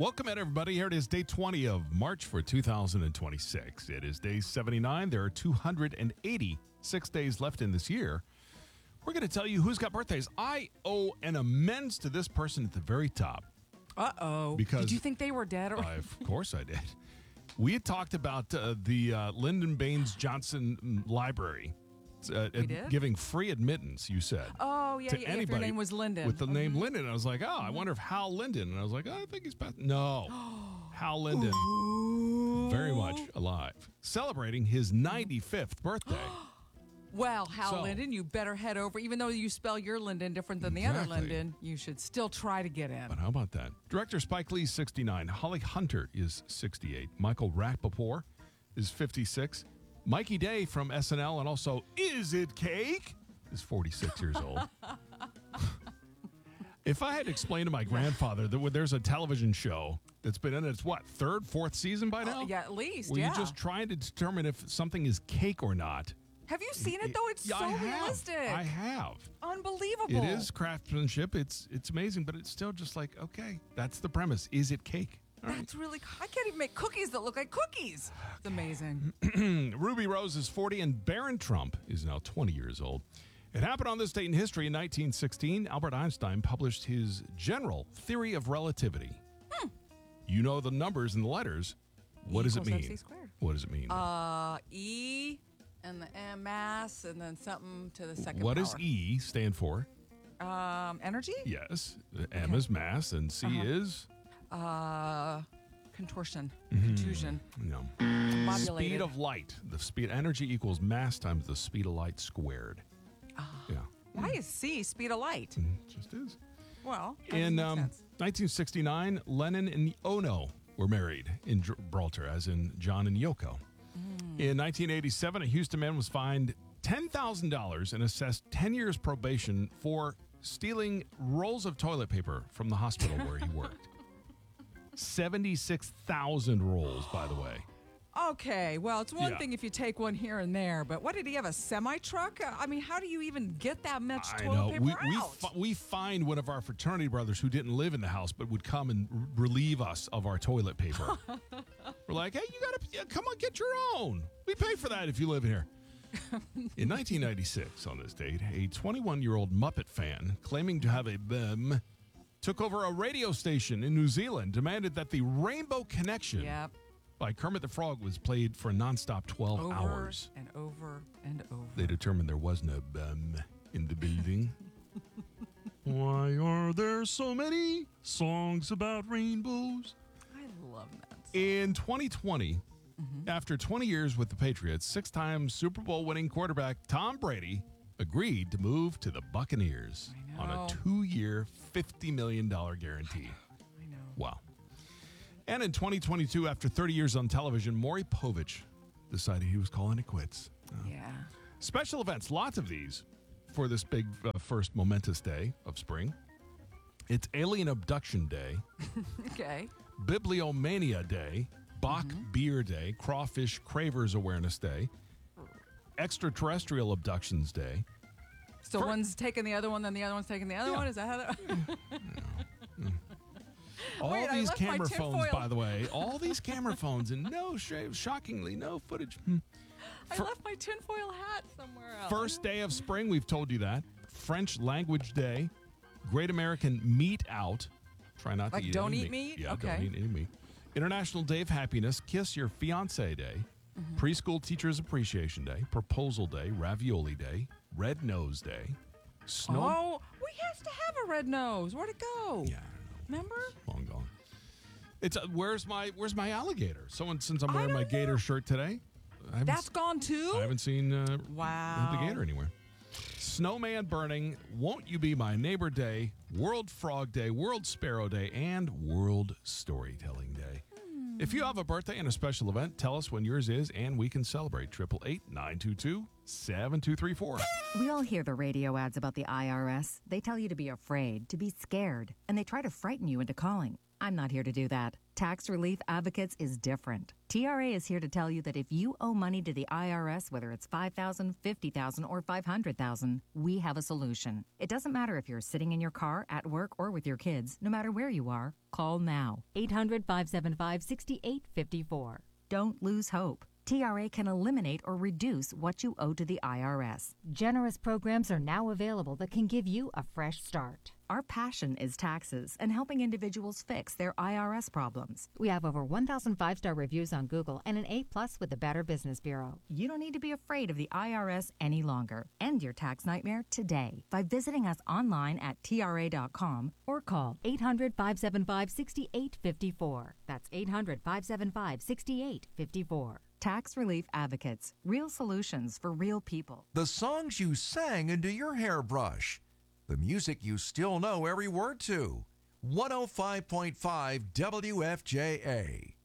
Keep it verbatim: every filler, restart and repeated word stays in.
Welcome in, everybody. Here it is, day twenty of March for two thousand twenty-six. It is day seventy-nine. There are two hundred eighty-six days left in this year. We're going to tell you who's got birthdays. I owe an amends to this person at the very top. Uh-oh. Because did you think they were dead? Or- I, of course I did. We had talked about uh, the uh, Lyndon Baines Johnson Library. Uh, We did? Giving free admittance, you said. Oh, yeah, to yeah, if anybody your name was Lyndon. with the Mhm. name Lyndon. I was like, oh, I wonder if Hal Lyndon. And I was like, oh, I think he's passed. No, Hal Lyndon, very much alive, celebrating his ninety-fifth birthday. Well, Hal So- Lyndon, you better head over. Even though you spell your Lyndon different than the other Exactly. Lyndon, you should still try to get in. But how about that? Director Spike Lee is sixty-nine. Holly Hunter is sixty-eight. Michael Rapaport is fifty-six. Mikey Day from S N L and also Is It Cake is forty-six years old. If I had to explain to my grandfather that when there's a television show that's been in its, what, third, fourth season by now? Uh, yeah, at least, Were yeah. you just trying to determine if something is cake or not? Have you seen it, though? It's Yeah, so I have. realistic. I have. Unbelievable. It is craftsmanship. It's it's amazing, but it's still just like, okay, that's the premise. Is it cake? All right. That's really, I can't even make cookies that look like cookies. It's amazing. Ruby Rose is forty, and Barron Trump is now twenty years old. It happened on this date in history in nineteen sixteen. Albert Einstein published his general theory of relativity. Hmm. You know the numbers and the letters. What E does it equals mean? MC squared. What does it mean? Uh, E and the M mass and then something to the second what power. does E stand for? Um, energy? Yes. M is mass, and C Uh-huh. is? Uh, contortion, Mm-hmm. contusion, No. modulated. Speed of light. The speed energy equals mass times the speed of light squared. Ah. Yeah. Why is C speed of light? It just is. Well, that In doesn't make um, sense. nineteen sixty-nine, Lennon and Ono were married in Gibraltar, as in John and Yoko. Mm. In nineteen eighty-seven, a Houston man was fined ten thousand dollars and assessed ten years probation for stealing rolls of toilet paper from the hospital where he worked. seventy-six thousand rolls, by the way. Okay, well, it's one Yeah. thing if you take one here and there, but what did he have, a semi-truck? I mean, how do you even get that much I toilet know. paper We, out? we, fi- we find one of our fraternity brothers who didn't live in the house but would come and r- relieve us of our toilet paper. We're like, hey, you got to yeah, come on, get your own. We pay for that if you live here. In nineteen ninety-six, on this date, a twenty-one-year-old Muppet fan claiming to have a B E M took over a radio station in New Zealand, demanded that the Rainbow Connection Yep. by Kermit the Frog was played for a nonstop twelve Over hours. and over and over. They determined there was no B E M in the building. Why are there so many songs about rainbows? I love that. In twenty twenty, Mm-hmm. after twenty years with the Patriots, six-time Super Bowl winning quarterback Tom Brady agreed to move to the Buccaneers I know. on a two-year, fifty million dollars guarantee. I know. Wow. And in twenty twenty-two, after thirty years on television, Maury Povich decided he was calling it quits. Yeah. Special events, lots of these for this big uh, first momentous day of spring. It's Alien Abduction Day, Okay. Bibliomania Day, Bach Mm-hmm. Beer Day, Crawfish Cravers Awareness Day, Extraterrestrial Abductions Day. So For- one's taking the other one, then the other one's taking the other Yeah. one? Is that how that... All Wait, I these left my camera phones, tinfoil. by the way, all these camera phones, and no, sh- shockingly, no footage. Hmm. I For- left my tinfoil hat somewhere else. First day of spring, we've told you that. French Language Day, Great American Meat Out. Try not Like to eat don't any eat meat? Yeah, Okay. don't eat any meat. International Day of Happiness, Kiss Your Fiancé Day, Mm-hmm. Preschool Teachers Appreciation Day, Proposal Day, Ravioli Day, Red Nose Day, Snow. Oh, we have to have a red nose. Where'd it go? Yeah, I don't know. Remember? Long gone. It's uh, where's my where's my alligator? Someone since I'm I wearing my don't gator know. shirt today. I haven't That's s- gone too? I haven't seen uh, Wow. the gator anywhere. Snowman burning, Won't You Be My Neighbor Day, World Frog Day, World Sparrow Day, and World Storytelling Day. If you have a birthday and a special event, tell us when yours is, and we can celebrate. eight eight eight, nine two two, seven two three four. We all hear the radio ads about the I R S. They tell you to be afraid, to be scared, and they try to frighten you into calling. I'm not here to do that. Tax Relief Advocates is different. T R A is here to tell you that if you owe money to the I R S, whether it's five thousand dollars, fifty thousand dollars, or five hundred thousand dollars, we have a solution. It doesn't matter if you're sitting in your car, at work, or with your kids. No matter where you are, call now. eight hundred, five seven five, six eight five four. Don't lose hope. T R A can eliminate or reduce what you owe to the I R S. Generous programs are now available that can give you a fresh start. Our passion is taxes and helping individuals fix their I R S problems. We have over one thousand five-star reviews on Google and an A-plus with the Better Business Bureau. You don't need to be afraid of the I R S any longer. End your tax nightmare today by visiting us online at T R A dot com or call eight hundred, five seven five, six eight five four. That's eight hundred, five seven five, six eight five four. Tax Relief Advocates. Real solutions for real people. The songs you sang into your hairbrush. The music you still know every word to. one oh five point five W F J A.